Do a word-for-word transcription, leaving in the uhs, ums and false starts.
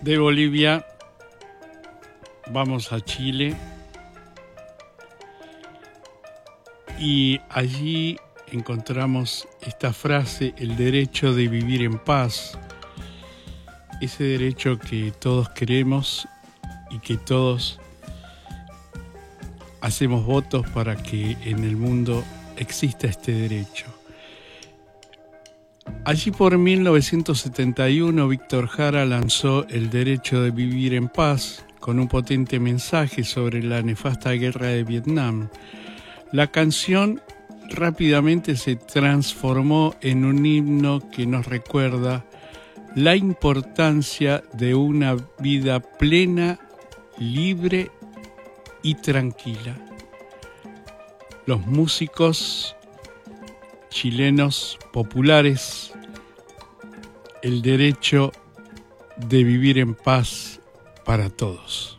De Bolivia vamos a Chile y allí encontramos esta frase: el derecho de vivir en paz, ese derecho que todos queremos y que todos hacemos votos para que en el mundo exista este derecho. Allí por mil novecientos setenta y uno, Víctor Jara lanzó El derecho de vivir en paz con un potente mensaje sobre la nefasta guerra de Vietnam. La canción rápidamente se transformó en un himno que nos recuerda la importancia de una vida plena, libre y tranquila. Los músicos chilenos populares, el derecho de vivir en paz para todos.